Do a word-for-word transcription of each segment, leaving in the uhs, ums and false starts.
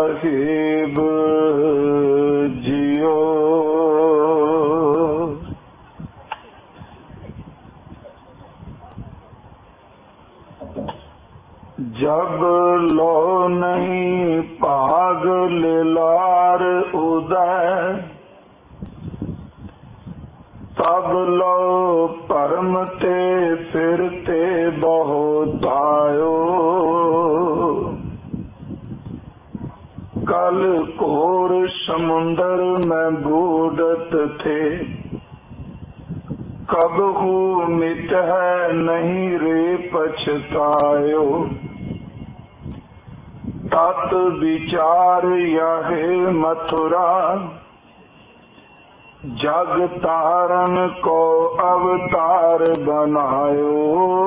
साहिब जियो जब लो नहीं भाग लिलार उदय तब लो परम ते फिरते बहुत आयो कल घोर समुंदर में बूढ़त थे कबहू मिट है नहीं रे पछतायो तत् विचार यहे मथुरा जग तारण को अवतार बनायो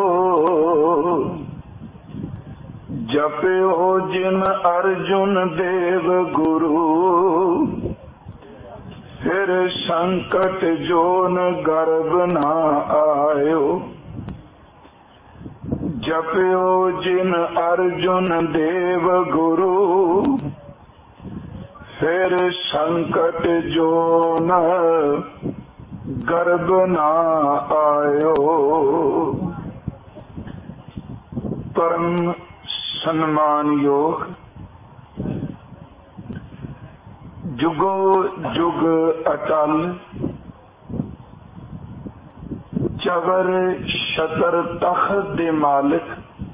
जपयो जिन अर्जुन देव गुरु फिर संकट जोन गर्भ ना आयो जपयो जिन अर्जुन देव गुरु फिर संकट जोन गर्भ ना आयो। परम सन्मान योग जुगो जुग अटल चवर शतर तख्त दे मालिक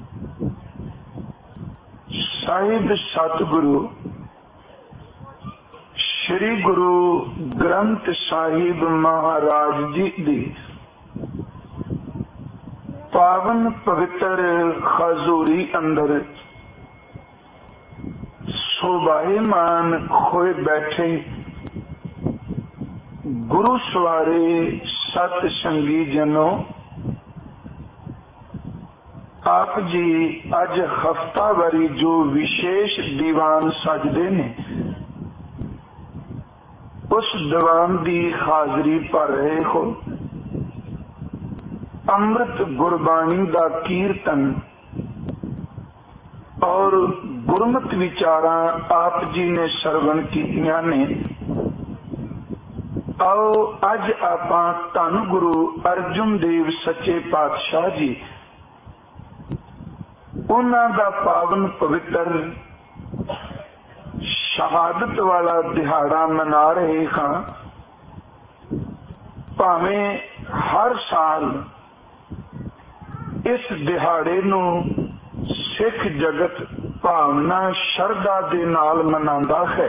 साहिब सतगुरु श्री गुरु ग्रंथ साहिब महाराज जी दी पावन पवित्र हजूरी अंदर शोभायमान होए बैठे गुरु सवारे सत संगी जनों आप जी अज हफ्तावारी जो विशेष दीवान सजदे ने उस दीवान दी हाजरी पर रहे हो। अमृत गुरबाणी दा कीर्तन और गुरमत विचारा आप जी ने सरवण कीतियां ने। आओ अज आपां धन गुरु अर्जुन देव सच्चे पातशाह जी उन्हां दा पावन पवित्र शहादत वाला दिहाड़ा मना रहे हां। भावें हर साल इस दिहाड़े नू सिख जगत भावना शरदा दे नाल मनांदा है,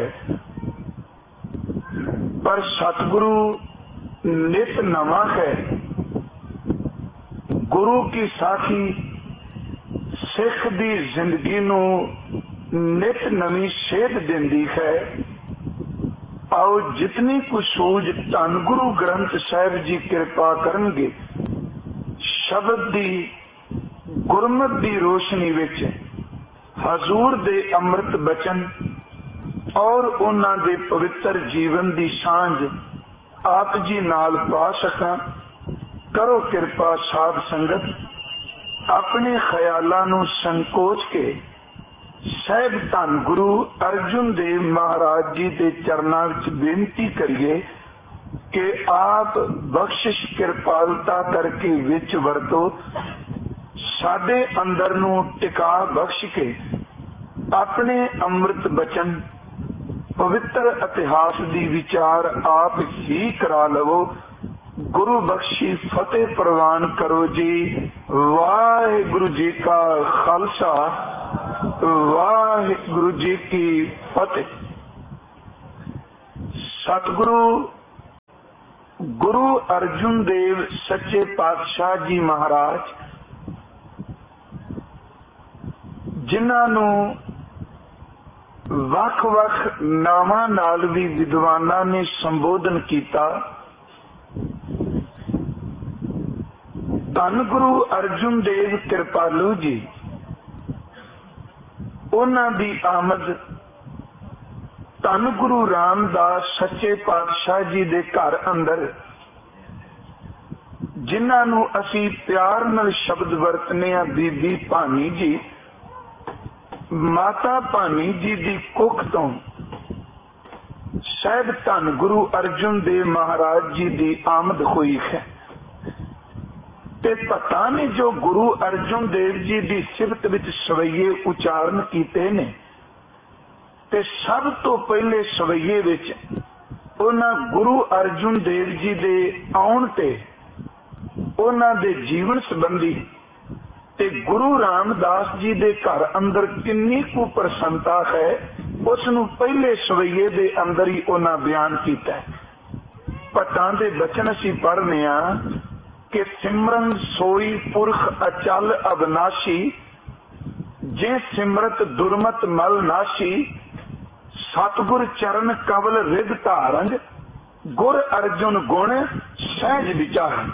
पर सतगुरु नित नवा है। गुरु की साखी सिख दी जिंदगी नू नित नवी सेध देंदी है। आओ जितनी कुछ सूझ धन गुरु ग्रंथ साहिब जी कृपा करनगे शब्द दी गुरमत दी रोशनी विच हजूर दे अमृत बचन और उन्हां दे पवित्र जीवन दी सांझ आप जी नाल पा सकां। करो कृपा साध संगत अपने ख्यालां नूं संकोच के साहिब धन गुरु अर्जुन देव महाराज जी के चरनां विच बेनती करिए कि आप बख्शिश कृपालता करके विच वरतो साडे अंदर नूं टिका बख्श के अपने अमृत बचन पवित्र इतिहास दी विचार आप ही करा लवो। गुरु बख्शी फतेह प्रवान करो जी। वाहिगुरु जी का खालसा वाहिगुरु जी की फतेह। सतगुरु गुरु अर्जुन देव सच्चे पातशाह जी महाराज जिन्हां नूं वख वख नावां नाल भी विद्वानां ने संबोधन किया। धन गुरु अर्जुन देव कृपालू जी उन्हां दी आमद धन गुरु रामदास सच्चे पातशाह जी दे घर अंदर जिन्हां नूं असीं प्यार नाल शब्द वरतने आ बीबी भानी जी माता भानी जी दी कुख तो शायद धन गुरु अर्जुन देव महाराज जी दी आमद हुई है। ते पता नहीं जो गुरु अर्जुन देव जी दी सिफत विच सवैये उचारण कीते ने, ते सब तो पहले सवैये विच उन्हां गुरु अर्जुन देव जी दे आउण ते उन्हां दे जीवन संबंधी ते गुरु रामदास जी दे घर अंदर किन्नी कु प्रसन्नता है, उसनू पहले सवैये दे अंदर ही उन्हां बयान कीता है। भट्टां दे बचन असीं पढ़ने आ कि सिमरन सोई पुरख अचल अविनाशी, जे सिमरत दुर्मत मल नाशी, सतगुर चरण कवल रिद धारंग, गुर अर्जुन गुण सहज विचार।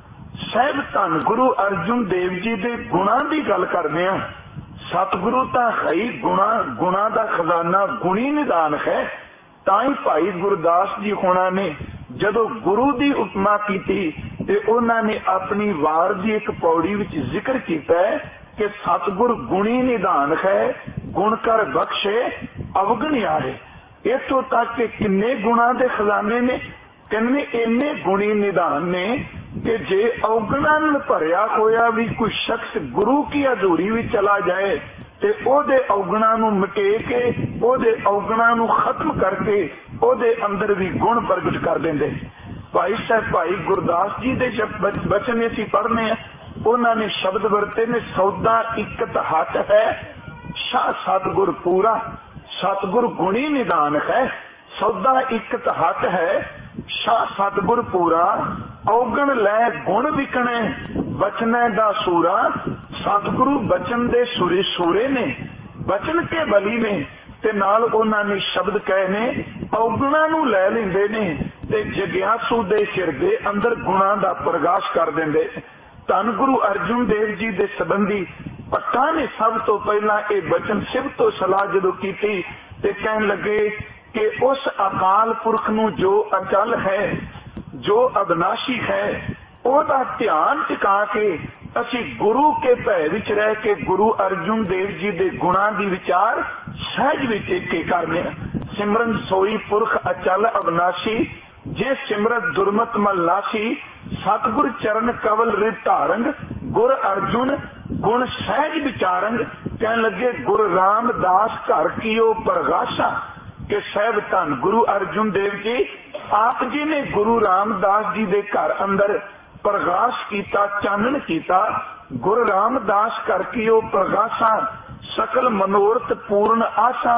साहब धन गुरु अर्जुन देव जी दे गुणा की गल करने आ। सतगुरु तो है ही गुणा, गुणा का खजाना गुणी निदान है। ताई भाई गुरदास जी होना ने जदों गुरु की उपमा की ते उन्होंने अपनी वार की एक पौड़ी विच जिक्र किया है कि सतगुर गुणी निदान है, गुण कर बख्शे अवगण आए। इतों तक कि किन्ने गुणा के खजाने ने, किन्ने इन्ने गुणी निदान ने कि जे अवगुणा नाल भरिया होया भी कोई शख्स गुरु की हजूरी भी चला जाए ते ओदे अवगुणा नूं मिटे के, ओदे अवगुणा नूं खत्म करके ओदे अंदर भी गुण प्रगट कर देंदे। भाई साहब भाई गुरदास जी दे बचन असीं पढ़ने आ, उन्होंने शब्द वरते ने सौदा इकत हट है, शाह सतगुर पूरा, सतगुर गुणी निदान है। सौदा इकत हट है, शाह सतगुर पूरा, औगण लै गुण विकणे, बचने दा सूरा। सतगुरु बचन दे सुरे सूरे ने, बचन के बली ने, ते नाल उन्हां ने शब्द कहे ने, औगणा नूं लै लैंदे ने ते जग्यासू दे सिर दे अंदर गुणा दा प्रकाश कर देंदे। धन गुरु अर्जुन देव जी दे संबंधी भट्टां ने सब तो पहला ये बचन सिफत तो सलाह जदों कीती ते कहन लगे कि उस अकाल पुरख नूं जो अचल है, जो अविनाशी है, ओदा ध्यान टिका के असी गुरु के भय विच रह के गुरु अर्जुन देव जी दे गुणा दी विचार सहज विच के करने। सिमरन सोई पुरख अचल अविनाशी, जे सिमरत दुर्मत मल नाशी, सतगुर चरण कवल रित धारंग, गुर अर्जुन गुण सहज विचारंग। कहन लगे गुरु रामदास घर कीओ प्रगाशा, कि साहब धन गुरु अर्जुन देव जी आप जी ने गुरु रामदास जी दे घर अंदर प्रकाश कीता, चानन कीता। गुरु रामदास कर कीओ प्रगाशा, सकल मनोरथ पूर्ण आशा,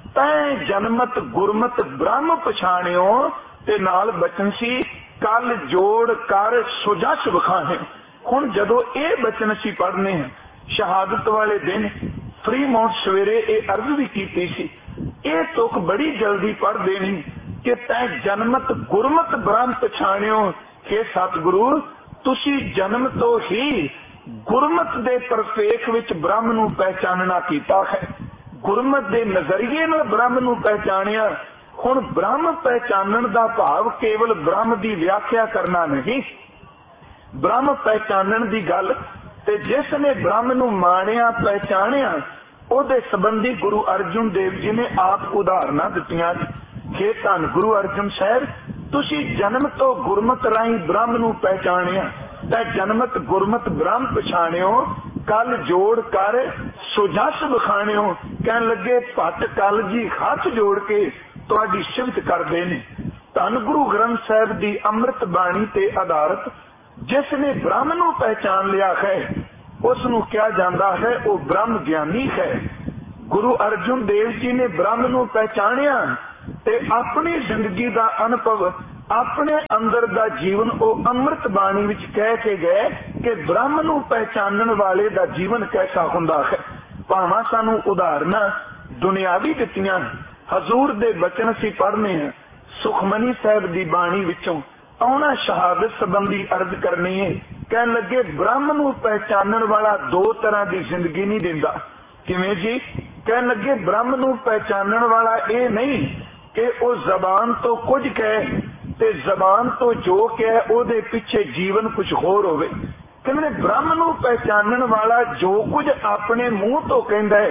तै जन्मत गुरमत ब्रह्म पछाणियो। ते नाल बचन सी कल जोड़ कर सुजस विखाहे। हुण जदों ये बचन असीं पढ़ने हैं, शहादत वाले दिन फ्री माउंट सवेरे ये अर्ज भी कीती सी, ये तुक बड़ी जल्दी पढ़ देनी कि तै जन्मत गुरमत ब्रह्म पछाणियो। हे सतगुरु तुसी जन्म तो ही गुरमत दे परपेख विच ब्रह्म नूं पहचानना कीता है, गुरमत दे नजरिए नाल ब्रह्म नूं पहचानिया। हुण ब्रह्म पहचानण दा भाव केवल ब्रह्म दी व्याख्या करना नहीं, ब्रह्म पहचानण दी गल ते जिस ने ब्रह्म नूं माणिया पहचानिया ਉਹਦੇ संबंधी गुरु अर्जुन देव जी ने आप उदाहरणा दित्तियां। हे धन गुरु अर्जुन साहब तुसी जन्म तो गुरमत राही ब्रह्म नूं पहचानिया, ते जन्मत गुरमत ब्रह्म पछाणियो। कल जोड़ कर सुजस विखाणियो। कहन लगे भट्ट कल जी हाथ जोड़ के तुहाडी सिफत करदे ने। धन गुरु ग्रंथ साहिब दी अमृत बाणी ते आधारित जिसने ब्रह्म नूं पहचान लिया है उसनूं कहा जाता है वो ब्रह्म ज्ञानी है। गुरु अर्जुन देव जी ने ब्रह्म नूं पहचानिया ते अपनी जिंदगी का अनुभव अपने अंदर दा जीवन वो अमृत बाणी विच कह के गए कि ब्रह्म नूं पहचानण वाले दा जीवन कैसा हुंदा है। भावां सानूं उदाहरणां दुनियावी दित्तियां, हजूर दे बचन असीं पढ़ने हैं। सुखमनी साहिब दी बाणी विचों आउणा शहादत संबंधी अर्ज करनी है। कहन लगे ब्रह्म नूं पहचानण वाला दो तरह की जिंदगी नहीं दिंदा। किवें जी? कहन लगे ब्रह्म नूं पहचानण वाला ये नहीं कि वो जबान तो कुछ कहे ते जबान तो जो कहे ओदे पिछे जीवन कुछ होर होवे। कहंदे ब्रह्म नूं पहचानण वाला जो कुछ अपने मुंह तो कहंदा है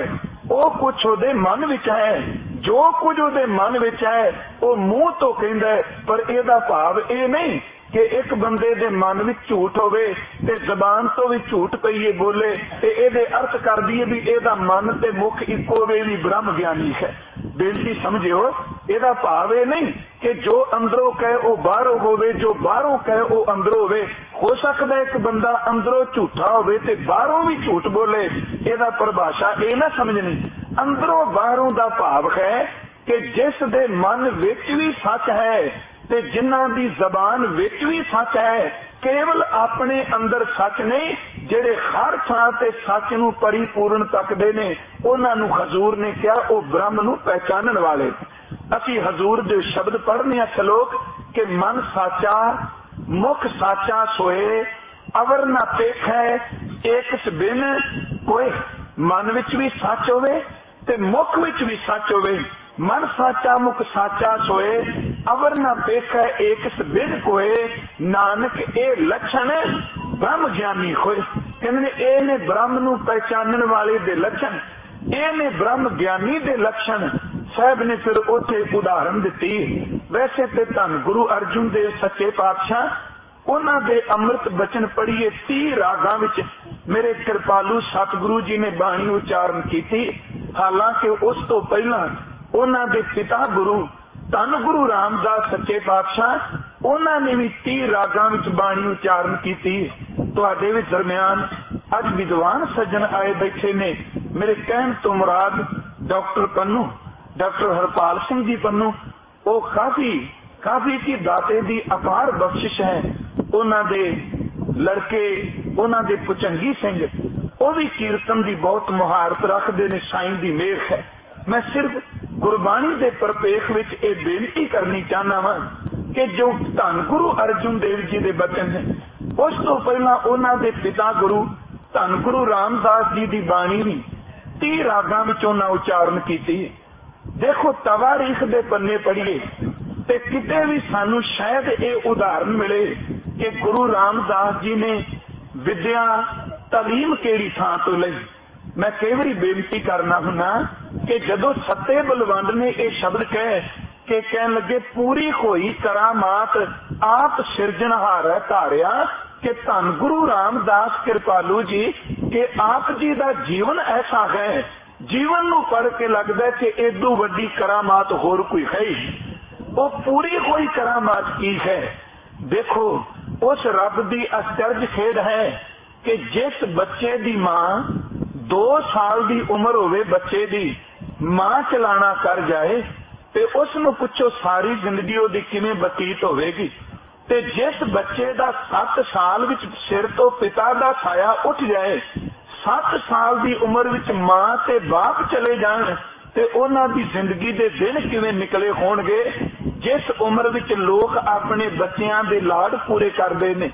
ਉਹ ਕੁਛ ਉਹਦੇ ਮਨ ਵਿੱਚ ਹੈ, ਜੋ ਕੁਝ ਉਹਦੇ ਮਨ ਵਿੱਚ ਹੈ ਉਹ ਮੂੰਹ ਤੋਂ ਕਹਿੰਦਾ ਹੈ, ਪਰ ਇਹਦਾ ਭਾਵ ਇਹ ਨਹੀਂ कि एक बंदे दे मन में झूठ होवे ते जबान तो भी झूठ पईए बोले ते एदे अर्थ कर दिए भी एदा मन ते मुख इको वे भी ब्रह्म ज्ञानी है। बेनती समझियो, एदा भाव ये नहीं कि जो अंदरों कहे वो बाहरों होवे, जो बाहरों कहे वो अंदरों होवे। हो सकता है एक बंदा अंदरों झूठा होवे ते बाहरों भी झूठ बोले, एदा परिभाषा ये ना समझनी। अंदरों बाहरों दा भाव है कि जिस दे मन विच भी सच है ते जिन्हां दी जबान विच भी सच है, केवल अपने अंदर सच नहीं, जेड़े हर थां ते सच नूं परिपूर्ण तकदे ने उन्हां नूं हजूर ने कहा वो ब्रह्म नूं पहचानण वाले। असीं हजूर दे शब्द पढ़ने आ श्लोक कि मन साचा मुख साचा सोए अवर ना पेख है एक बिन कोई। मन विच भी सच होवे ते मुख विच भी सच होवे। मन साचा मुख साचा सोए अवर ना पेख है एक बिन कोए। नानक ए लक्षण ब्रह्म ज्ञानी होए। कहने ए ने ब्रह्म नूं पहचानण वाले दे लक्षण, ए ने ब्रह्म ज्ञानी दे लक्षण। साहब ने फिर उथे उदाहरण दिती। वैसे ते धन गुरु अर्जुन देव सच्चे पातशाह उन्हां दे अमृत बचन पढ़िए तीह रागां विच मेरे कृपालू सतगुरु जी ने बाणी उचारण कीती। हालांकि उस तो पहला उन्हां दे पिता गुरु धन गुरु रामदास सच्चे पातशाह उन्हां ने भी तीह रागां विच बाणी उचारण कीती। तुहाडे विच दरमियान अज विद्वान सज्जन आए बैठे ने। मेरे कहण तो मुराद डॉक्टर पन्नू, डॉक्टर हरपाल सिंह जी पन्नू, वो काफी काफी की दाते दी अपार बख्शिश है। उन्हां दे लड़के उन्हां दे पुचंगी सिंह वो भी कीर्तन की बहुत मुहारत रखते ने। साईं दी मेहर है। मैं सिर्फ गुरबाणी दे परपेख विच ये बेनती करनी चाहना वा कि जो धन गुरु अर्जुन देव जी दे बचन है, उस तो पहला उन्हां दे पिता गुरु धन गुरु रामदास जी दी बाणी भी तीह रागां विच उन्हां उचारण कीती। देखो तवारीख दे पन्ने पढ़िए ते किते भी सानू शायद ये उदाहरण मिले कि गुरु रामदास जी ने विद्या तालीम केड़ी थां तो लई। मैं कई बार बेनती करना हुना कि जदों सत्ते बलवंड ने यह शब्द कहे कि कहन लगे पूरी होई करामात आप सिरजनहार धारिया कि धन गुरु रामदास कृपालू जी के आप जी का जीवन ऐसा है, जीवन नूं पढ़ के लगता है कि एदू वड्डी करामात होर कोई है ही। वो पूरी होई करामात की है। देखो उस रब की आश्चर्य खेद है कि जिस बच्चे दी मां दो साल दी उम्र होवे, बच्चे दी मां चलाना कर जाए ते उसनूं पुछो सारी जिंदगी ओदी किवें बतीत होवेगी। ते जिस बच्चे दा सत्त साल विच सिर तो पिता दा साया उठ जाए, सत्त साल दी उम्र विच मां ते बाप चले जाण ते उन्हां दी जिंदगी दे दिन किवें निकले होणगे। जिस उम्र विच लोग अपने बच्चियां दे लाड पूरे करदे ने,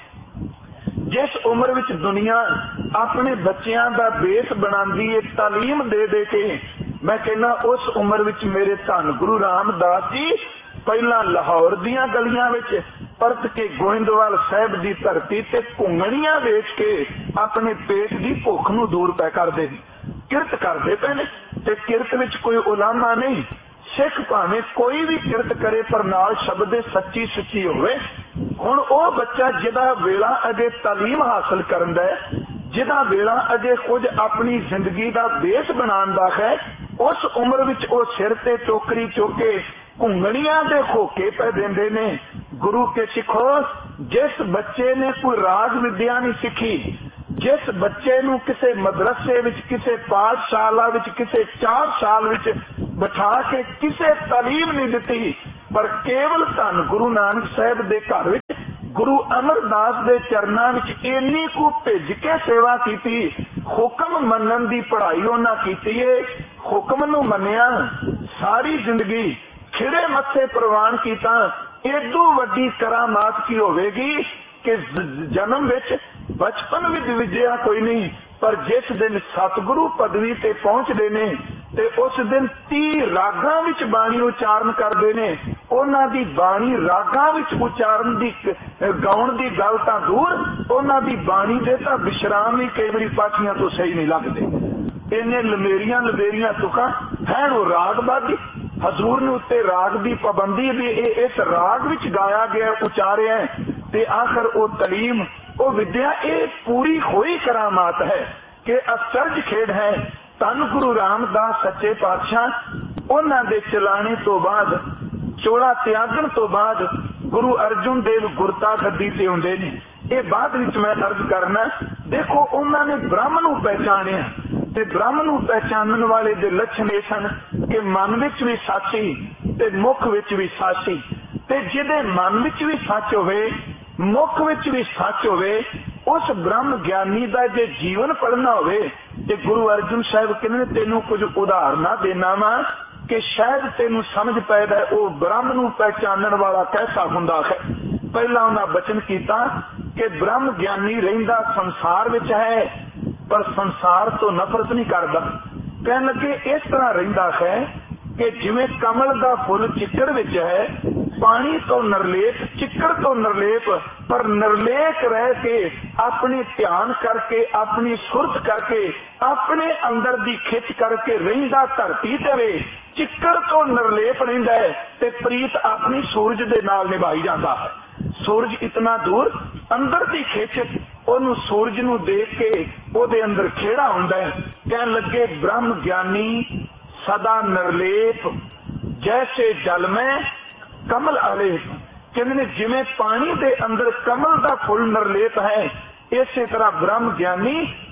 जिस उम्र विच दुनिया अपने बच्चियां दा बेस बनांदी है तालीम दे दे के, मैं कहना उस उम्र विच मेरे धन गुरु रामदास जी पहला लाहौर दियां गलियां विच परत के गोइंदवाल साहब दी धरती ते घुंगणियां वेच के अपने पेट दी भुख नूं दूर पै करदे किरत करदे पे ने। ते किरत विच कोई उलामा नहीं, सिख भावें कोई भी किरत करे पर नाल शब्द सच्ची सच्ची होवे। हुण ओ बच्चा जिहदा वेला अजे तालीम हासिल करन दा है, जिहदा वेला अजे कुछ अपनी जिंदगी दा बेस बनाउण दा है, उस उम्र विच ओ सिर ते टोकरी चुक के घुंगणियां दे खोके पै देंदे ने। गुरु के सिखो, जिस बच्चे ने कोई राज विद्या नहीं सीखी, जिस बच्चे नूं किसे मदरसे विच, किसे पाठशाला विच, किसे चार साल विच बिठा के किसे तालीम नहीं दिती, पर केवल धन गुरु नानक साहब दे घर विच गुरु अमरदास दे चरनां विच इन्नी को भेज के सेवा कीती। हुक्म मनन दी पढ़ाई उन्हां कीती है। हुक्म नूं मन्निया, सारी जिंदगी खिड़े मत्थे प्रवान कीता। एदू वड्डी करामात की होवेगी कि जन्म विच बचपन विच विद्या कोई नहीं, पर जिस दिन सतगुरु पदवी ते पहुंचदे ने ते उस दिन तीह रागां विच बाणी उचारण करदे ने। उन्हां दी बाणी रागां विच उचारण दी गाउण दी गल तां दूर, उन्हां दी बाणी दे तां विश्राम भी कई वारी पाठियां तो सही नहीं लगदे। इन्हें लमेरिया लमेरिया तुका है वो रागबादी। हजूर ने उत्ते राग की पाबंदी भी इस राग विच गाया गया उचारे है ते आखिर वो तलीम वो विद्या ये पूरी होई करामात है कि आश्चर्य खेड है। धन गुरु रामदास सच्चे पातशाह उन्हां दे चलाने तो बाद चोला त्यागन तो बाद गुरु अर्जुन देव गुरता गद्दी ते हुंदे ने। ये बाद विच मैं अर्ज करना देखो उन्होंने ब्रह्म नूं पहचानिया ते ब्रह्म नूं पहचानन वाले दे लक्षण ये सन कि मन विच भी साची ते मुख विच भी साची ते जिहदे मन विच भी सच होवे मुख विच भी सच होवे उस ब्रह्म ज्ञानी दा जे जीवन पढ़ना होवे ते गुरु अर्जुन साहब कहने तेनू कुछ उदाहरण देना वा कि शायद तेनू समझ पैदा वो ब्रह्म नूं पहचानन वाला कैसा हुंदा है। पहला उन्हें बचन किया कि ब्रह्म ज्ञानी रहिंदा संसार विच है पर संसार तो नफरत नहीं करता। कहने लगे इस तरह रहिंदा है कि जिवें कमल का फुल चिक्कड़ विच है पानी तो निर्लेप चिक्कड़ तो निर्लेप पर निर्लेप रह के अपने ध्यान करके अपनी सुरत करके अपने अंदर दी खिच करके रहिंदा धरती ते वे चिक्कड़ तो निर्लेप रहिंदा है ते प्रीत अपनी सूरज दे नाल निभाई जाता है। सूरज इतना दूर अंदर दी खिच ओनू सूरज नू देख के ओदे अंदर खेड़ा हुंदा है। कहन लगे ब्रह्म ज्ञानी सदा निर्लेप जैसे जल में कमल अलेप। कहते जिमें पानी के अंदर कमल का फुल निर्लेप है इस तरह ब्रह्म ज्ञानी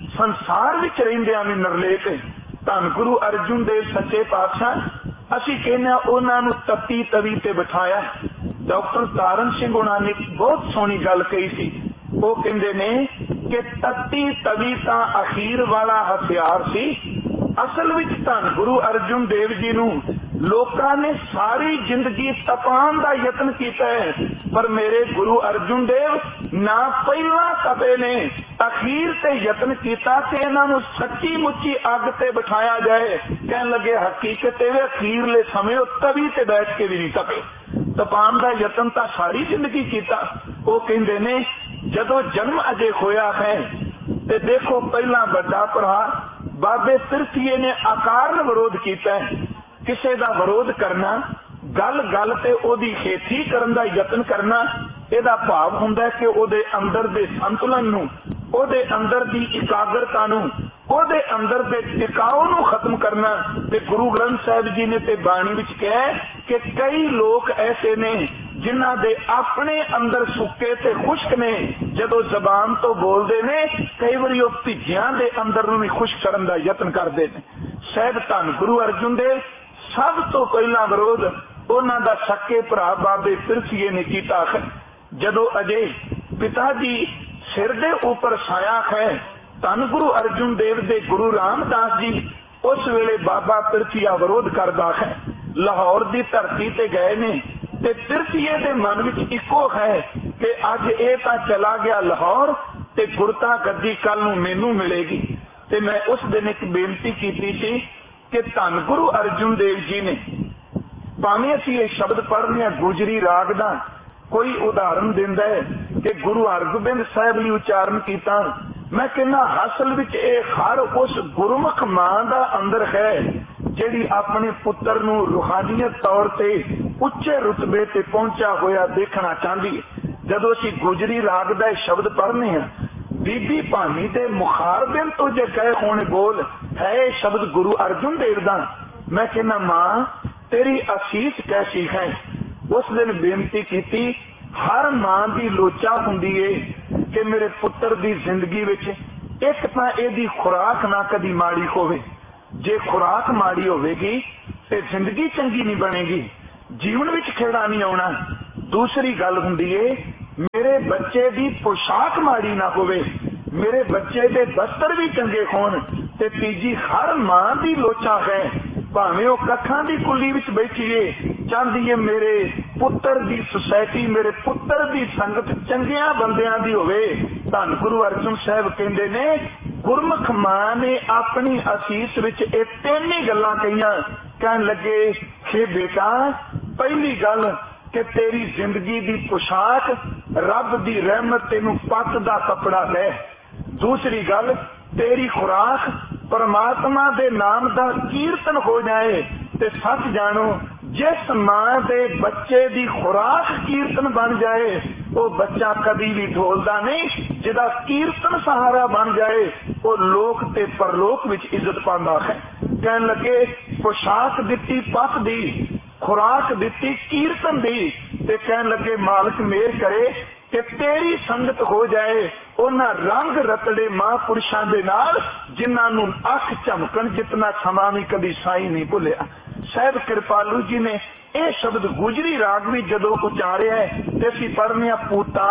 संसार विच रहिंदियां भी निर्लेप है। धन गुरु अर्जुन देव सच्चे पातशाह असी कहने उन्होंने तत्ती तवी ते बिठाया। डॉक्टर तारण सिंह उन्हों ने बहुत सोहनी गल कही सी। वो कहते ने कि तत्ती तवी तां अखीर वाला हथियार सी। असल विच धन गुरु अर्जुन देव जी नू लोकां ने सारी जिंदगी तपान का यत्न किया है पर मेरे गुरु अर्जुन देव ना पहला तपे ने अखीर से यत्न किया कि इन्हां नू सच्ची मुच्ची अग ते बिठाया जाए। कहन लगे हकीकत है अखीरले समय तवी ते बैठ के भी नहीं तपे तपान का यत्न तो सारी जिंदगी किया। वो कहते ने जदों जन्म अजे होया है ते देखो पहला बड़ा भरा बाबे तिरथीए ने आकार विरोध किया है। किसी का विरोध करना गल गल ते ओदी खेती करन दा यत्न करना एदा भाव हुंदा कि ओदे अंदर दे संतुलन नू ओदे अंदर दी एकाग्रता नू ओदे अंदर दे टिकाव नू खत्म करना। ते गुरु ग्रंथ साहिब जी ने ते बाणी विच कहा कि कई लोग ऐसे ने जिन्हां दे अपने अंदर सुक्के ते खुश्क ने जदों जबान तो बोलते ने कई बारी वो भिजियां दे अंदर नू भी खुश्क करन दा यत्न करते ने। शायद धन गुरु अर्जुन देव सब तो पहला विरोध उन्हां दा सक्के भरा बाबे तिरछीए ने कीता है। जदों अजे पिता जी सिर दे ऊपर छाया है धन गुरु अर्जुन देव दे गुरु रामदास जी उस वेले बाबा तिरछीआ विरोध करदा है। लाहौर दी धरती ते गए ने ते तिरछीए दे मन विच इको है कि अज ये तां चला गया लाहौर ते गुरता गद्दी कल नूं मैनूं मिलेगी। ते मैं उस दिन एक बेनती कीती सी कि धन गुरु अर्जुन देव जी ने भावें असीं ये शब्द पढ़ने गुजरी राग दा कोई उदाहरण दिंदा है कि गुरु हरगोबिंद साहिब ने उच्चारण किया। मैं कहना हासिल विच ये हर उस गुरमुख मां दा अंदर है जिहड़ी अपने पुत्र नूं रूहानीयत तौर ते उच्चे रुतबे ते पहुंचा होया देखना चाहती है। जदों असीं गुजरी राग दा शब्द पढ़ने हैं बीबी भानी दे मुखार दिन तो जे कहे होने बोल है शब्द गुरु अर्जुन देव दा। मैं कहना मां तेरी असीस कैसी है। उस दिन बेनती की हर मां की लोचा हुंदी है कि मेरे पुत्र की जिंदगी विच एक तां इहदी खुराक ना कदी माड़ी होवे। जे खुराक माड़ी होवेगी ते जिंदगी चंगी नहीं बनेगी जीवन विच खेड़ा नहीं आउणा। दूसरी गल हुंदी है मेरे बच्चे की पोशाक माड़ी ना होवे मेरे बच्चे के बस्तर भी चंगे होण। ते तीजी हर मां की लोचा है भावें वो कखां की कुली विच बैठी है चाहती है मेरे पुत्र की सोसाइटी मेरे पुत्र की संगत चंगिया बंदियां दी होवे। धन गुरु अर्जुन साहब कहंदे ने गुरमुख मां ने अपनी असीस विच ये तीन ही गल्लां कहियां। कहन लगे हे बेटा पहली गल कि तेरी जिंदगी की पोशाक रब की रहमत तेनू पत दा कपड़ा है। दूसरी गल तेरी खुराक परमात्मा दे नाम दा कीर्तन हो जाए ते सच जानो जिस मां दे बच्चे दी खुराक कीर्तन बन जाए वो बच्चा कभी भी ढोलदा नहीं, जिदा कीर्तन सहारा बन जाए वो लोक ते परलोक विच इज्जत पांदा है। कहन लगे पोशाक दिती पत दी, खुराक दिती कीर्तन दी, ते कहन लगे मालिक मेहर करे कि तेरी संगत हो जाए उन्हां रंग रतड़े महापुरुषां दे नाल जिन्हां नूं अख झमकण जितना समा भी कभी साई नहीं भुलिया। साहिब कृपालू जी ने यह शब्द गुजरी राग भी जदों उचारिया है ते असीं पढ़ने पूता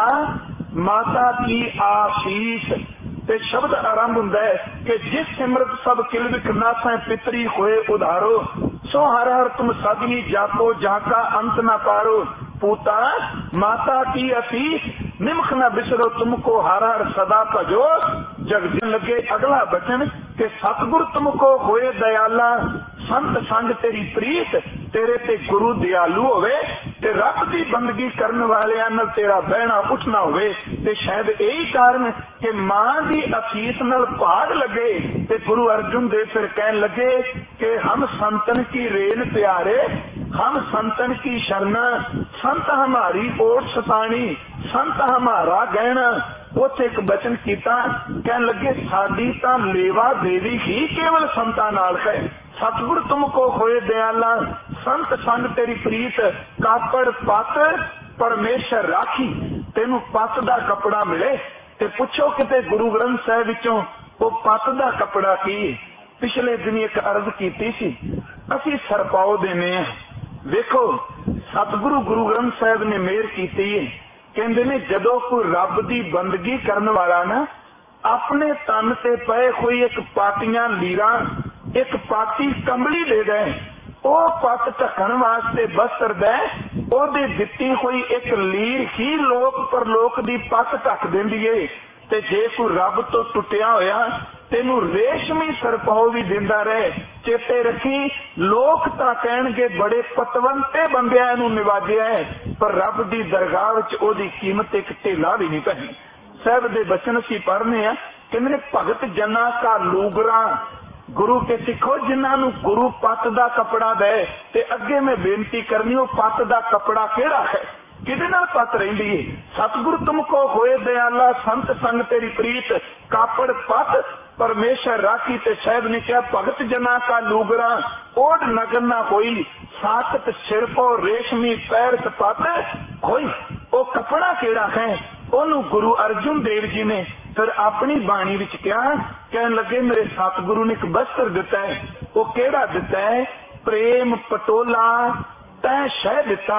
माता की आशीष ते शब्द आरंभ हुंदा है कि जिस सिमरत सब किलविक नासा पितरी होए उधारो सो हर हर तुम सदगी जापो जाका अंत न पारो। पूता माता की आशीष निमख न बिसरो तुमको हर हर सदा भजो। जगजन लगे अगला बचन के सतगुर तुमको होए दयाला संत संग तेरी प्रीत तेरे ते गुरु दयालु होवे ते रब दी बंदगी करन वालियां नाल तेरा बहना उठना होवे। ते शायद यही कारण कि मां दी आशीष नाल भाग लगे ते गुरु अर्जुन देव फिर कहन लगे कि हम संतन की रेन प्यारे हम संतन की शरण संत हमारी ओट सतानी संत हमारा गहना। उथे एक बचन किया कहन लगे साडी तां लेवा देवी ही केवल संतां नाल है। सतगुर तुमको होए दयाला संत संग तेरी प्रीत कापड़ पत परमेश्वर राखी। तेनू पत दा कपड़ा मिले ते पुछो किते गुरु ग्रंथ साहिब विचों वो पत दा कपड़ा की। पिछले दिन एक अर्ज कीती सी असीं सरपाओ देने आ। वेखो सतगुरु गुरु ग्रंथ साहिब ने मेहर कीती है, कहंदे ने जदों कोई रब दी बंदगी करन वाला ना अपने तन ते पए कोई एक पाटियां लीरा एक पाटी कंबली दे दे ओ पत ढकण वास्ते बस्तर दे ओदे दित्ती कोई एक लीर ही लोक परलोक दी पत ढक देंदी है। ते जे कोई रब तो टुटिया होया तेनू रेशमी सरपाओ भी दिंदा रहे। चेते रखी लोक तां कहणगे बड़े पतवंते बंदियां नूं निवाजिया है पर रब दी दरगाह विच ओदी कीमत एक ढेला भी नहीं पैनी। साहिब दे बचन असीं पढ़ने आ कहंदे भगत जना का लूगरा गुरु के सिखो जिन्हां नूं गुरु पत दा कपड़ा दे। ते अगे मैं बेनती करनी ओ पत दा कपड़ा किहड़ा है किहदे नाल पत रहिंदी है। सतगुर तुमको होए दयाला संत संग तेरी प्रीत कापड़ पत परमेश्वर राखी। ते साहिब ने कहा भगत जना का लूगरा ओढ़ नगर ना कोई साकत सिर को रेशमी पैर पत कोई। ओ कपड़ा केड़ा है ओनू गुरु अर्जुन देव जी ने फिर अपनी बाणी विच कहा कहन लगे मेरे सतगुरु ने एक वस्त्र दिता है। वो केड़ा दिता है प्रेम पटोला तै शह दिता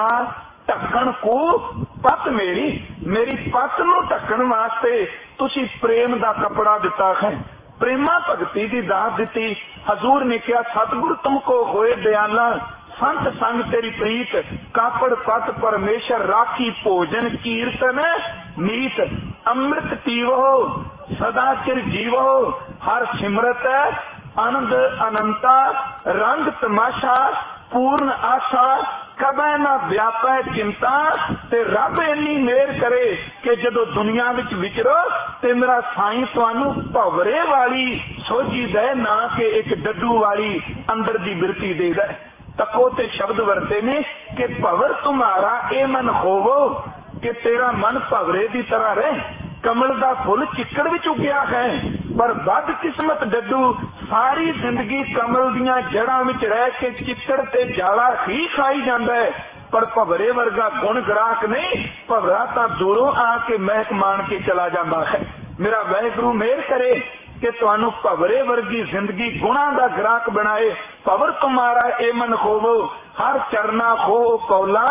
ढकण को पत मेरी मेरी पत नूं ढकण वास्ते तुसी प्रेम दा कपड़ा दिता है। प्रेमा भगती दी दात दिती। हजूर ने कहा सतगुर तुमको होए दयाला संत संग तेरी प्रीत कापड़ पत परमेश्वर राखी भोजन कीर्तन नीत अमृत पीवो सदा चिर जीवो हर सिमरत आनंद अनंता रंग तमाशा पूर्ण आशा कबै ना व्यापै चिंता। ते रब इन्नी मेहर करे कि जदों दुनिया विच विचरो ते मेरा साईं तुहानू भवरे वाली सोझी दे ना कि एक डड्डू वाली अंदर दी बिरती दे दे। तको ते शब्द वरते ने कि भवर तुम्हारा ए मन होवो कि तेरा मन भवरे दी तरह रहे। कमल दा फुल चिक्कड़ विच उगया है पर बद किस्मत डड्डू सारी जिंदगी कमल दियां जड़ां विच रह के चिक्कड़ ते जाला ही खाई जांदा है पर भवरे वर्गा गुण ग्राहक नहीं। भवरा तां दूरों आके महक मान के चला जांदा है। मेरा वाहिगुरू मेहर करे कि तुहानू भवरे वर्गी जिंदगी गुणा दा ग्राहक बनाए। भवर तुम्हारा ए मन होवो हर चरना हो कौला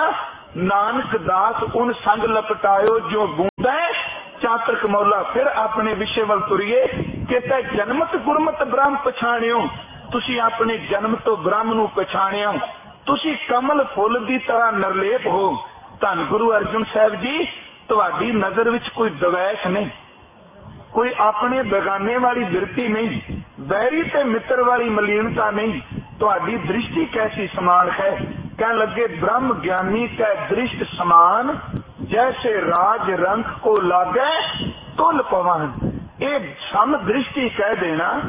नानक दास उन संग लपटायो जो बूंदा चातक मौला। फिर अपने विषय वल तुरिए कि तै जन्मत गुरमत ब्रह्म पछाणियो। तुसी अपने जन्म तो ब्रह्म नू पछाणिया। तुसी कमल फुल दी तरह नरलेप हो। धन गुरु अर्जुन साहिब जी तुहाडी नजर विच कोई द्वैष नहीं कोई अपने बेगाने वाली बिरती नहीं बैरी ते मित्र वाली मलीनता नहीं। तुहाडी दृष्टि कैसी समान है। कहने लगे ब्रह्म ज्ञानी का दृष्ट समान जैसे राज रंग को लागे तुल पवन। ये सम दृष्टि कह देना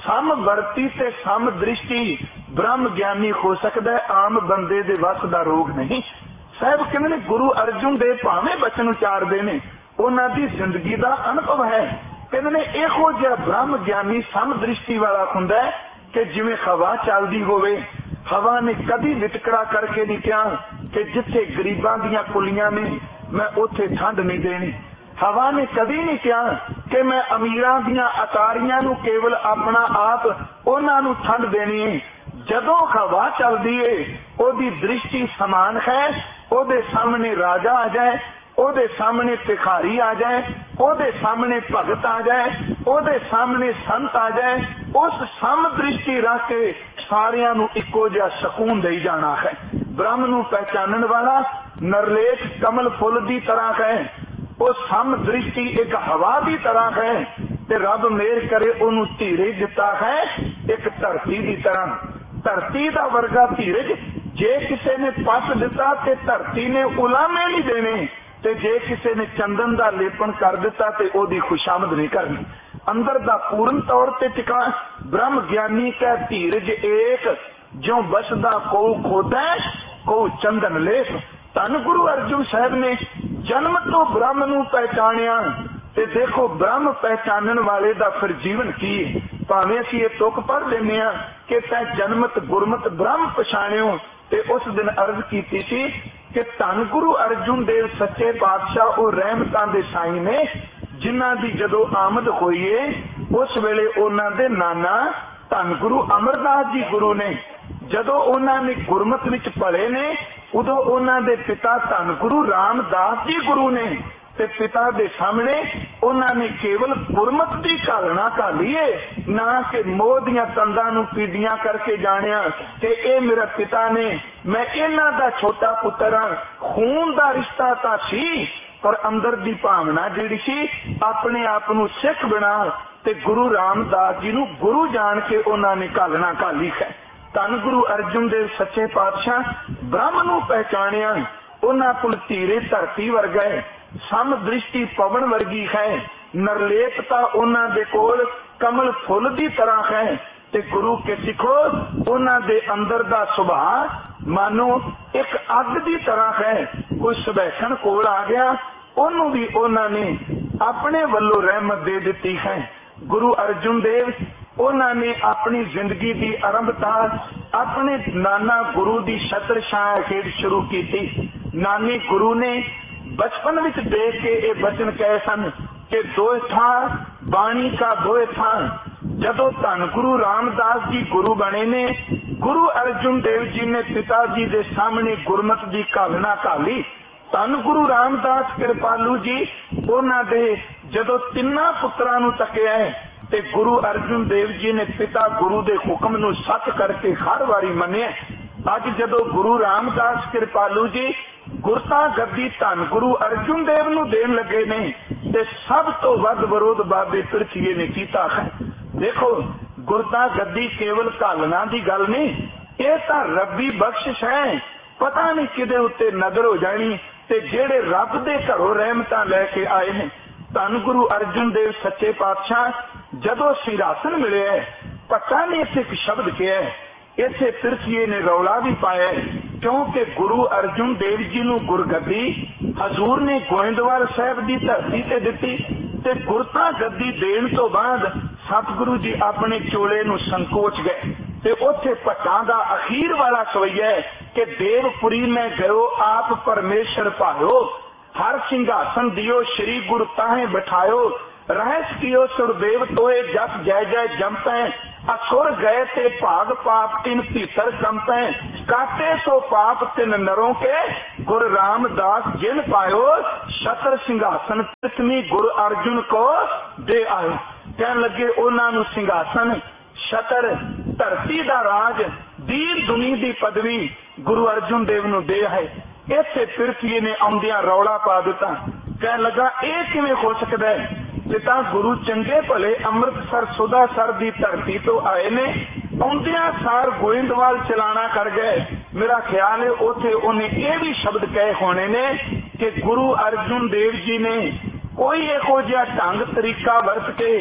सम वरती ते सम दृष्टि ब्रह्म ज्ञानी हो सकता है, आम बंदे दे वस दा रोग नहीं। साहब कहते ने गुरु अर्जुन देव भावें बचन उचारते ने, उन्हां दी जिंदगी दा अनुभव है। कहते ने इहो जिहा ब्रह्म ज्ञानी सम दृष्टि वाला हुंदा है कि जिवें हवा चलदी होवे। हवा ने कदी वितकरा करके नहीं कहा कि जिथे गरीबां दियां कुलियां ने मैं उथे ठंड नहीं देनी। हवा ने कदी नहीं कहा कि मैं अमीरां दियां अतारियां नूं केवल अपना आप उन्हां नूं ठंड देनी है। जदों हवा चलदी है ओदी दृष्टि समान है, ओदे सामने राजा आ जाए, ओदे सामने भिखारी आ जाए, ओदे सामने भगत आ जाए, ओदे सामने संत आ जाए, उस सम दृष्टि रख के सारियां नूं इक्को जिहा सकून दई जाना है। ब्रह्म नूं पहचानण वाला नरलेख कमल फुल दी तरह है, वो सम दृष्टि एक हवा की तरह है ते रब मेहर करे ओनू धीरज दिता है एक धरती की तरह। धरती का वर्गा धीरज जे किसी ने पस दिता ते धरती ने उलामे नहीं देने, ते जे किसी ने चंदन का लेपन कर दिता ते ओदी खुशामद नहीं करनी। अंदर दा पूर्ण तौर ते टिका ब्रह्म ज्ञानी का धीरज एक, जो बसदा को खोदा को चंदन लेप। धन गुरु अर्जुन साहब ने जन्म तो ब्रह्म नूं पहचानिया ते देखो ब्रह्म पहचानन वाले दा फिर जीवन की। भावें असीं ये तुक पढ़ लेने आ कि तैं जन्मत गुरमत ब्रह्म पछाणियो, ते उस दिन अर्ज कीती सी कि धन गुरु अर्जुन देव सच्चे पातशाह वो रहमतां दे साई ने, जिन्हां दी जदों आमद होई है उस वेले उन्हां दे नाना धन गुरु अमरदास जी गुरु ने जदों उन्हां ने गुरमत विच पले ने, उदों उन्हां दे पिता धन गुरु रामदास जी गुरु ने ते पिता दे सामने उन्हां ने केवल गुरमत दी घालना घाली है, ना कि मोह दियां तंदां नूं पीड़ियां करके जानिया ते ए मेरा पिता ने, मैं इन्हां दा छोटा पुत्र हां। खून दा रिश्ता तां सी पर अंदर दी भावना जिहड़ी सी अपने आप नूं सिख बना ते गुरु रामदास जी नूं गुरु जान के उन्हां ने घालना घाली है। धन गुरु अर्जुन देव सच्चे पातशाह ब्रह्म नूं पहचानिया, उन्हां कोल धीरे धरती वर्गा है, सम दृष्टि पवन वर्गी है, नरलेपता उन्हां दे कोल कमल फुल दी तरह है ते गुरु के सिखो उन्हां दे अंदर दा सुभाव मानो एक अग दी तरह है। कोई सुबैखण कोल आ गया ओनू भी उन्हां ने अपने वल्लों रहमत दे दिती है। गुरु अर्जुन देव उन्हां ने अपनी जिंदगी की आरंभता अपने नाना गुरु की छत्र छाया हेठ शुरू की थी। नानी गुरु ने बचपन विच देख के ये वचन कहे सन कि दो था बाणी का दो था। जदों धन गुरु रामदास जी गुरु बने ने, गुरु अर्जुन देव जी ने पिताजी के सामने गुरमत की घालना घाली। धन गुरु रामदास कृपालू जी उन्हां दे जदों तिन्ना पुत्रां नूं तकिया है ते गुरु अर्जुन देव जी ने पिता गुरु दे हुक्म नूं सच करके हर वारी मन्निया। अज जदों गुरु रामदास कृपालू जी गुरता गद्दी धन गुरु अर्जुन देव नूं देण लगे ने ते सब तो वध विरोध बाबे पिरथीए ने कीता है। देखो गुरता गद्दी केवल घालना दी गल नहीं, ये तां रब्बी बख्शिश है। पता नहीं किदे उत्ते नजर हो जानी ते जेड़े रब दे घरों रहमतां लैके आए ने। धन गुरु अर्जुन देव सच्चे पातशाह जदों सिंहासन मिले है, पता नहीं इत्थे एक शब्द किया है, इत्थे पिरथीए ने रौला भी पाया है, क्योंकि गुरु अर्जुन देव जी नूं गुरगद्दी हजूर ने गोइंदवाल साहब की धरती ते दिती ते गुरता गद्दी देण तो बाद सतगुरु जी अपने चोले नूं संकोच गए ते उत्थे भट्टां दा अखीर वाला सवैया है कि देवपुरी में गयो आप परमेश्वर पायो, हर सिंहासन दियो श्री गुरु ताहे बिठायो, रहस कियो सुरदेव तोए जप जय जय जमपै, असुर गए ते भाग पाप तिन भीतर कंपै, काटे सो पाप तिन नरों के गुरु रामदास जिन पायो, छत्र सिंहासन पृथ्वी गुरु अर्जुन को दे आयो। कहन लगे उन्हां नूं सिंहासन छत्र धरती दा राज दीन दुनी दी पदवी गुरु अर्जुन देव नूं दे है। इत्थे पिरथीए ने आउंदियां रौला पा दिता। कहन लगा ये किवें हो सकदा है, पिता गुरु चंगे भले अमृतसर सुधासर दी धरती तो आए ने, आउंदियां सार गोइंदवाल चलाना कर गए। मेरा ख्याल है उथे उन्हें ये भी शब्द कहे होने ने कि गुरु अर्जुन देव जी ने कोई इहो जिहा ढंग तरीका वरत के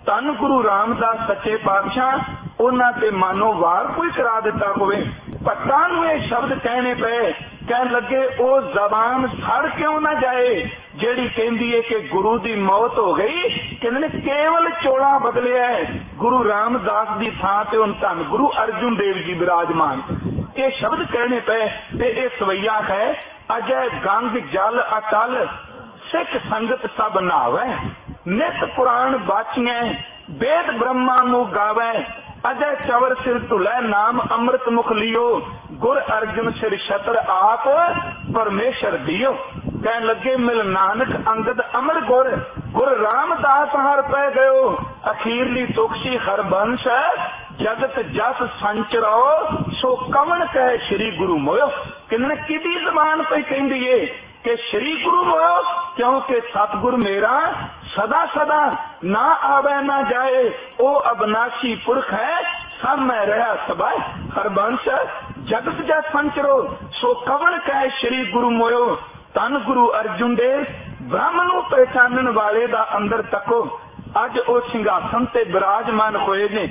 ਧੰਨ ਗੁਰੂ ਰਾਮਦਾਸ ਸੱਚੇ ਪਾਤਸ਼ਾਹ ਉਹਨਾਂ ਤੇ ਮਾਨੋ ਵਾਰ ਕੋਈ ਕਰਾ ਦਿੱਤਾ ਹੋਵੇ। ਭੱਟਾਂ ਨੂੰ ਇਹ ਸ਼ਬਦ ਕਹਿਣੇ ਪਏ, ਕਹਿਣ ਲੱਗੇ ਉਹ ਜ਼ਬਾਨ ਸੜ ਕਿਉਂ ਨਾ ਜਾਏ ਜਿਹੜੀ ਕਹਿੰਦੀ ਹੈ ਕਿ ਗੁਰੂ ਦੀ ਮੌਤ ਹੋ ਗਈ। ਕਹਿੰਦੇ ਨੇ ਕੇਵਲ ਚੋਲਾ ਬਦਲਿਆ ਹੈ, ਗੁਰੂ ਰਾਮਦਾਸ ਦੀ ਥਾਂ ਤੇ ਹੁਣ ਧੰਨ ਗੁਰੂ ਅਰਜੁਨ ਦੇਵ ਜੀ ਵਿਰਾਜਮਾਨ। ਇਹ ਸ਼ਬਦ ਕਹਿਣੇ ਪਏ ਤੇ ਇਹ ਸਵਈਆ ਹੈ, ਅਜੈ ਗੰਗ ਜਲ ਅਟਲ ਸਿੱਖ ਸੰਗਤ ਸਭ ਨਾਵੈ, ਨਿਤ ਪੁਰਾਣ ਬਾਚੀਐ वेद ब्रह्मा नु गावै, अजय चवर सिर धुलै नाम अमृत मुख लियो, गुर अर्जुन सिर छत्र आप परमेश्वर दियो। कहन लगे मिल नानक अंगद अमर गुर, गुर रामदास हर पै गयो, अखीरली तुखसी हरबंश जगत जस संचरो, सो कवन कह श्री गुरु मोयो। कहने किदी जबान पे कहंदी है कि श्री गुरु मोयो, क्योंकि सतगुर मेरा सदा सदा ना आवे ना जाए, ओ अविनाशी पुरख है सब मैं रहा सबाय, हरबंश जगत जा संचरो, सो कवन कह श्री गुरु मोयो। धन गुरु अर्जुन देव ब्रह्म नू पहचानन वाले दा अंदर तको अज ओ सिंघासन ते विराजमान होए ने।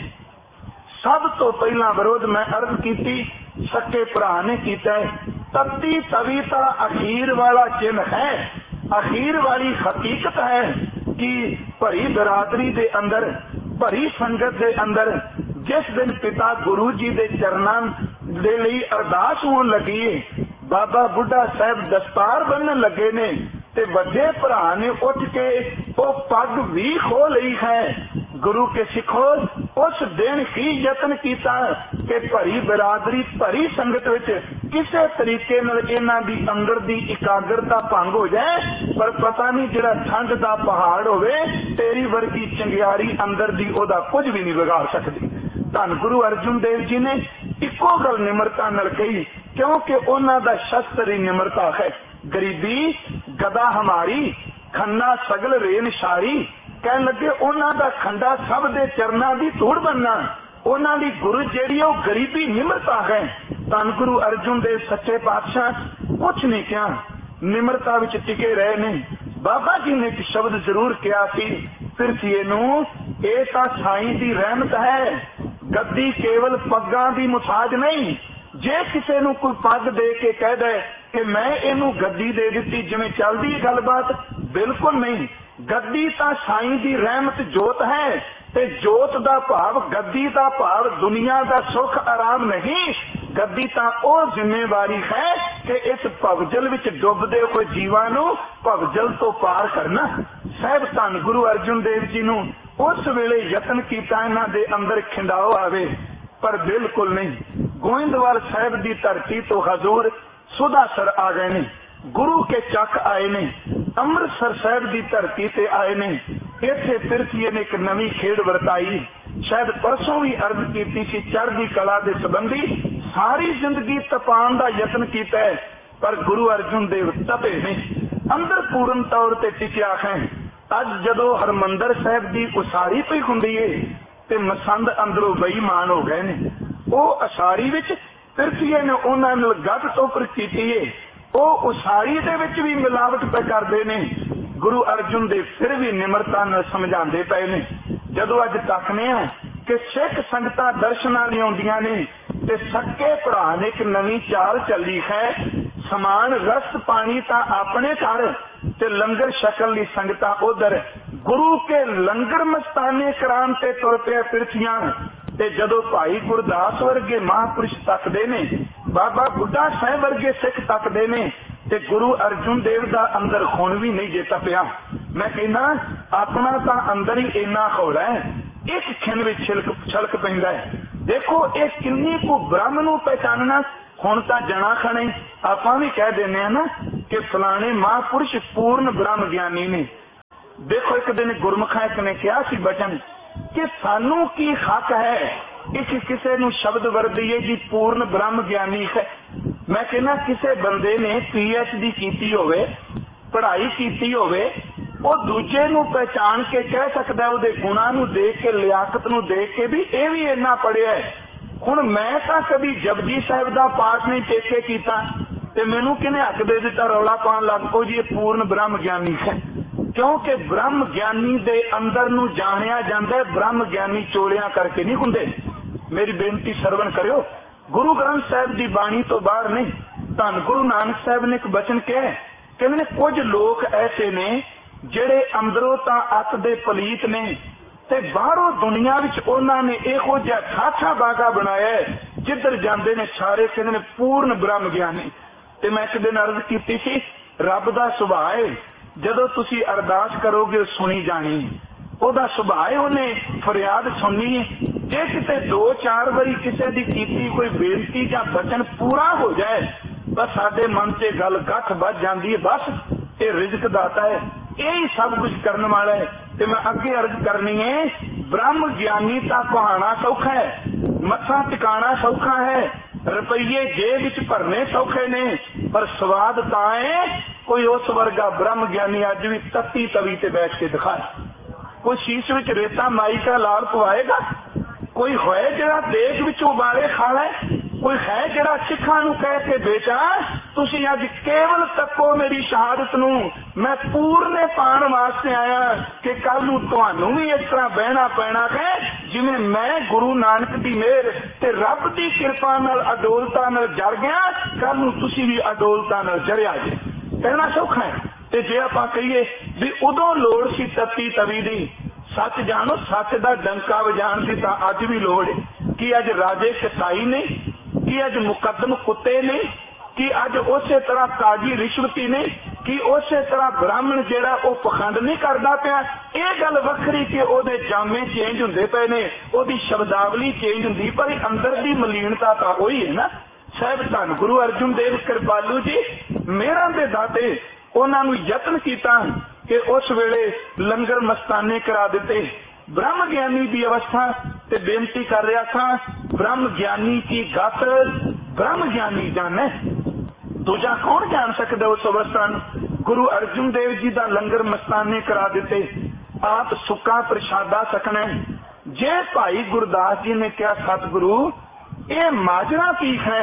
सब तो पहला विरोध मैं अर्ज की सके भरा ने कीता है, तत्ती तवीता अखीर वाला चिन्ह है, अखीर वाली हकीकत है कि भरी बरादरी दे अंदर भरी संगत दे अंदर जिस दिन पिता गुरु जी दे चरनां दे लई अरदास होण लगी है, बाबा बुढ़ा साहब दस्तार बनन लगे ने ते वड्डे भरा ने उठ के वो पग भी खो लई है। गुरु के सिखो उस दिन ही यत्न किया कि भरी बरादरी भरी संगत विच किसी तरीके नाल इन्हां दी अंदर दी एकाग्रता भंग हो जाए, पर पता नहीं जिहड़ा ठंड दा पहाड़ होवे तेरी वर्गी चंगियारी अंदर दी ओदा कुछ भी नहीं बिगाड़ सकदी। धन गुरु अर्जुन देव जी ने इको गल निमरता नाल कही, क्योंकि उन्हां दा शस्त्र ही निमरता है। गरीबी गदा हमारी खन्ना सगल रेन शारी, कहन लगे उन्हां दा खंडा सब दे चरनां दी धूड़ बनना, उन्हां दी गुरु जेहड़ी ओ गरीबी निमरता है। धन गुरु अर्जुन देव सच्चे पातशाह कुछ नहीं कहा, निमरता विच टिके रहे ने। बाबा जी ने एक शब्द जरूर कहा सी, फिरसीए नू ये तां साईं दी रहमत है, गद्दी केवल पग्गां दी मुताज नहीं। जे किसी नू कोई पग दे के कह दे कि मैं इनू गद्दी दे दी जिवें चलदी है गलबात, बिल्कुल नहीं। गद्दी तां साईं दी रहमत जोत है, ते जोत दा भाव गद्दी दा भाव दुनिया दा सुख आराम नहीं। गद्दी तां ओ जिम्मेवारी है कि इस भवजल विच डुबदे हुए जीवां नू भवजल तो पार करना। साहब धन गुरु अर्जुन देव जी नू उस वेले यतन कीता इन्हां दे अंदर खिंडाओ आवे, पर बिल्कुल नहीं। गोइंदवाल साहब दी धरती तो हजूर सुधासर आ गए ने, गुरु के चक आए ने, अमृतसर साहब की धरती ते आए ने। इत्थे फिरसीए ने एक नवी खेड वरताई, शायद परसों भी अर्ज की सी, चढ़दी कला के संबंधी सारी जिंदगी तपान का यत्न किया है, पर गुरु अर्जुन देव तपे ने, अंदर पूर्ण तौर पर टिकिया है। अज जदों हरमंदर साहब की उसारी पई हुंदी है ते मसंद अंदरों बेईमान हो गए ने। वो उसारी विच फिरसीए ने उन्हां नाल गद तोपर कीती है, वो उसारी दे विच भी मिलावट पे करते ने। गुरु अर्जुन देव फिर भी निमरता नाल समझाते पे ने। जदों अज तकने आ कि सिख संगतां दर्शनां लई आउंदियां ने ते सक्के भरा ने एक नवीं चाल चली है, समान रस पानी तां अपने घर ते लंगर छकण लई संगतां उधर। गुरु के लंगर मस्ताने करान ते तुर पिया फिरसियां ते जदों भाई गुरदास वर्गे महापुरुष तकदे ने, बाबा बुढ़ा साहब वर्गे सिख तकदे ने, ते गुरु अर्जुन देव दा अंदर खून भी नहीं जे तपिया। मैं कहना अपना तां अंदर ही इन्ना हौला है, एक खिन विच छिलक छलक पैंदा है। देखो ये किन्नी को ब्रह्म नू पहचानना, हुण तां जना खणे आपां भी कह देने आ ना कि फलाने महापुरुष पूर्ण ब्रह्म ज्ञानी ने। देखो एक दिन गुरमुखा एक ने कहा सी बचन कि सानू की हक है एक किसी नू शब्द वर्दिए जी पूर्ण ब्रह्म ज्ञानी है। मैं कहना किसी बंदे ने पी एच डी की होवे, पढ़ाई की होवे, वो दूजे नू पहचान के कह सकता है, उहदे गुणां नू देख के लियाकत नू देख के भी ये भी इन्ना पढ़िया है। हुण मैं तां कभी जपजी साहिब दा पाठ नहीं टेके कीता ते मैनू किने हक दे दिता रौला पाउण लग पो जी पूर्ण ब्रह्म ज्ञानी है। क्योंकि ब्रह्म ज्ञानी दे अंदर नू जानिया जांदा है, ब्रह्म ज्ञानी चोलियां करके नहीं हुंदे। मेरी बेनती सरवण करियो, गुरु ग्रंथ साहिब की बाणी तो बाहर नहीं। धन गुरु नानक साहब ने एक बचन कहा, कहते कुछ लोग ऐसे ने जेड़े अंदरों तां अत दे पलीत ने ते बाहरों दुनिया विच उन्हां ने इहो जिहा ठाठा बागा बनाया है, जिधर जांदे ने सारे कहते ने पूर्ण ब्रह्म ज्ञानी। ते मैं एक दिन अर्ज कीती सी, रब दा सुभाअ है जदों तुसी अरदास करोगे सुनी जानी, ओदा सुभाअ है उन्हें फरियाद सुननी है। जे किते दो चार बारी किसी दी कीती कोई बेनती या बचन पूरा हो जाए, बस साडे मन से गल गठ बच जाती है, बस ये रिजक दाता है, यही सब कुछ करने वाला है। ते मैं अगे अर्ज करनी है, ब्रह्म ज्ञानी का कहाना सौखा है, मत्था टिकाना सौखा है, रुपये जेब विच भरने सौखे ने, पर स्वाद तां है कोई उस वर्गा ब्रह्म ज्ञानी अज भी तत्ती तवी ते बैठ के दिखाए। कोई शीश विच रेता माई का लाल पवाएगा, कोई है जिहड़ा देग विच उबाले खा लै, कोई है जिहड़ा सिखां नूं कह के बेटा तुसीं अज केवल तको मेरी शहादत नूं, मैं पूरने पाण वास्ते आया कि कल नूं तुहानूं भी इस तरह बहना पैना है जिवें मैं गुरु नानक दी मेहर ते रब दी किरपा नाल अडोलता नाल जर गया, कल नूं तुसीं भी अडोलता नाल जरिया जे। कहना सौखा है। ते जे आपां कहिए भी उदों लोड़ सी तत्ती तवी दी, सच जानो सच दा डंका वजाण दी तां अज भी लोड़ है। कि अज राजे कसाई ने, कि अज मुकदम कुत्ते ने, कि अज उसे तरह काजी रिश्वती ने, कि उसे तरह ब्राह्मण जेड़ा वो पखंड नहीं करता पाया। ये गल वखरी कि ओदे जामे चेंज हुंदे पे ने, ओदी शब्दावली चेंज हुंदी, पर अंदर दी मलीनता तां ओही है ना। साहिब धन गुरु अर्जुन देव कृपालू जी मेहरां दे दाते, उन्हां नूं यतन कीता कि उस वेले लंगर मस्ताने करा दिते। ब्रह्म ज्ञानी की अवस्था ते बेनती कर रहा था, ब्रह्म ज्ञानी की गत ब्रह्म ज्ञानी जाने, दूजा कौन जान सकता उस अवस्था। गुरु अर्जुन देव जी का लंगर मस्ताने करा दिते, आप सुक्का प्रशादा सकना। जे भाई गुरदास जी ने कहा सतगुरु ये माजरा पीख है,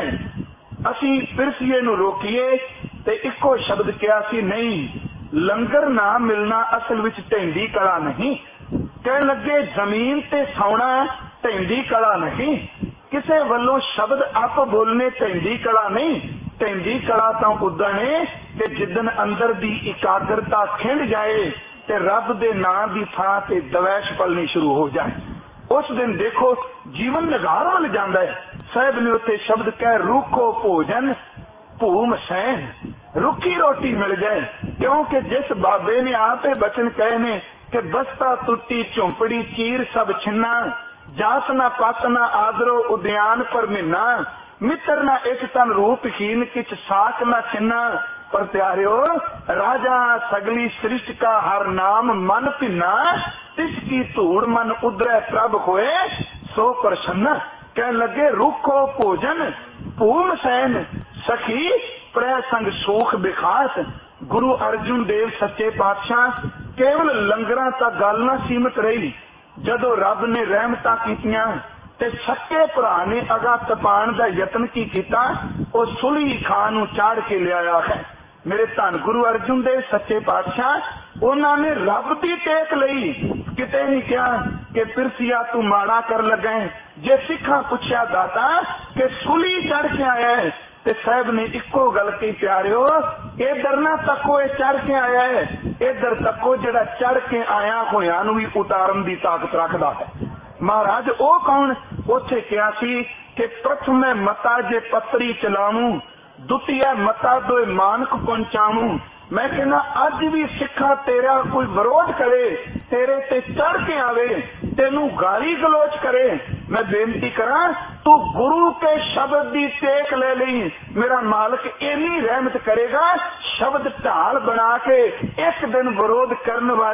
असी पिरसीए नूं रोकीए, ते इको शब्द कहा सी नहीं, लंगर ना मिलना असल विच ढेंडी कला नहीं। कह लगे जमीन ते सौना ढेंडी कला नहीं, किसे वल्लों शब्द आप बोलने ढेंडी कला नहीं। ढेंडी कला तो उदण है कि जिदन अंदर दी एकाग्रता खिंड जाए ते रब दे नां दी थां ते दवैश पलनी शुरू हो जाए, उस दिन देखो जीवन नगार वल जांदा है। साहब ने उत्थे शब्द कह रूखो भोजन भूम सैन, रुखी रोटी मिल जाए, क्योंकि जिस बाबे ने आपे बचन कहे ने कि बस्ता टुटी झोंपड़ी चीर सब छिन्ना, जास ना पत ना आदरो उद्यान पर मिन्ना, मित्र ना एक तन रूपहीन किच साक ना छिन्ना। पर प्यारियो राजा सगली सृष्टि का हर नाम मन भिन्ना, तिसकी धूड़ मन उदरे प्रभ होए सो प्रसन्न। कह लगे रूखो भोजन भूम सैन, सखी प्रै संग सूख बिखास। गुरु अर्जुन देव सच्चे पातशाह केवल लंगरां तक गल ना सीमित रही, जदों रब ने रहमतां कीतियां ते सच्चे भरा ने अगा तपाण दा यतन की कीता, ओ सुली खान नूं चाड़ के लियाया है। मेरे धन गुरु अर्जुन देव सच्चे पातशाह उन्होंने रब की टेक लई, किते नहीं कहा कि पिरसिया तू माड़ा कर लगे। जे सिखा पूछया दाता कि सुली चढ़ के आया है, ते साहब ने इको गल कही प्यारियो इधर ना तको ये चढ़ के आया है, इधर तको जड़ा चढ़ के आया होया नूं भी उतारन की ताकत रखदा है। महाराज ओ कौन? उथे कहा सी कि प्रथम मता जे पत्री चलावूं, दुतिया मता दो मानक पहुंचाऊं। मैं कहना अज भी सिखा तेरा कोई विरोध करे, तेरे ते चढ़ के आवे, तेनू गाली गलोच करे, मैं बेनती करा तू गुरु के शब्द दी टेक ले ली, मेरा मालिक इन्नी रहमत करेगा, शब्द ढाल बना के एक दिन विरोध करने वाले